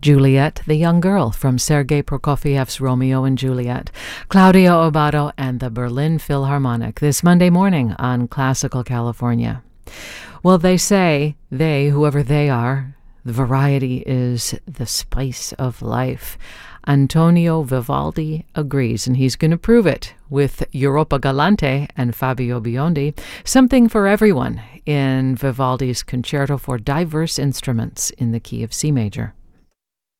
Juliet, the young girl from Sergei Prokofiev's Romeo and Juliet, Claudia Obado and the Berlin Philharmonic this Monday morning on Classical California. Well, they say, whoever they are, the variety is the spice of life. Antonio Vivaldi agrees, and he's going to prove it with Europa Galante and Fabio Biondi, something for everyone in Vivaldi's Concerto for Diverse Instruments in the key of C major.